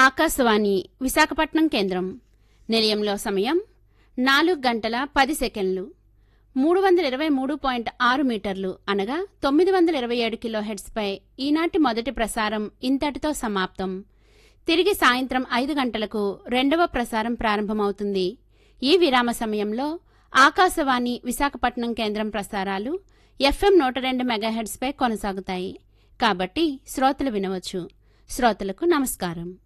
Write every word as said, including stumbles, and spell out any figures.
ఆకాశవాణి విశాఖపట్నం కేంద్రం. నిలయంలో సమయం నాలుగు గంటల పది సెకండ్లు. మూడు వందల ఇరవై మూడు పాయింట్ ఆరు మీటర్లు అనగా తొమ్మిది వందల ఇరవై ఏడు కిలో హెర్ట్స్పై ఈనాటి మొదటి ప్రసారం ఇంతటితో సమాప్తం. తిరిగి సాయంత్రం ఐదు గంటలకు రెండవ ప్రసారం ప్రారంభమవుతుంది. ఈ విరామ సమయంలో ఆకాశవాణి విశాఖపట్నం కేంద్రం ప్రసారాలు ఎఫ్ఎం నూట రెండు మెగాహెర్ట్స్పై కొనసాగుతాయి. కాబట్టి శ్రోతలు వినవచ్చు. శ్రోతలకు నమస్కారం.